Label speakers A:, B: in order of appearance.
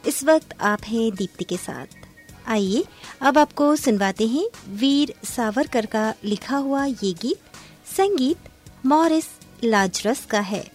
A: इस वक्त आप हैं दीप्ति के साथ। आइए अब आपको सुनवाते हैं वीर सावरकर का लिखा हुआ ये गीत। संगीत मॉरिस लाजरस का है।